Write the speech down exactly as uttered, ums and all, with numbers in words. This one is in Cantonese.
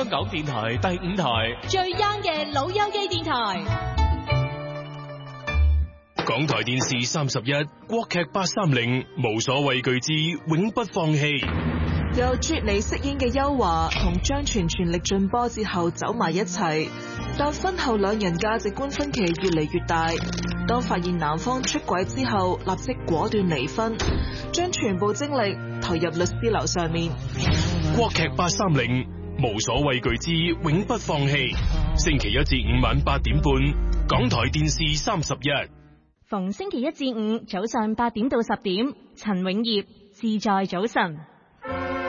香港電台第五台， 最 young 嘅老友記電台。 港台電視三十一，國劇八三零，無所畏懼之永不放棄。 由啜妮飾演嘅邱華同張全全力進波之後走埋一齊，但婚後兩人價值觀分歧越嚟越大。當發現男方出軌之後，立即果斷離婚，將全部精力投入律師樓上面。 國劇八三零，無所畏懼之永不放棄。星期一至五晚八點半，港台電視三十一。 逢星期一至五早上八點到十點，陳永業自在早晨。